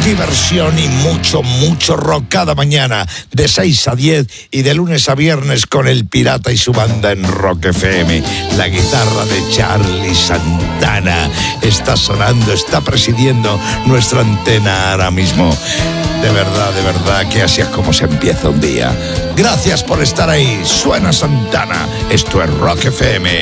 diversión y mucho rock cada mañana de 6 a 10 y de lunes a viernes con El Pirata y su banda en Rock FM. La guitarra de Charlie Santana está sonando, está presidiendo nuestra antena ahora mismo. De verdad que así es como se empieza un día. Gracias por estar ahí. Suena Santana. Esto es Rock FM.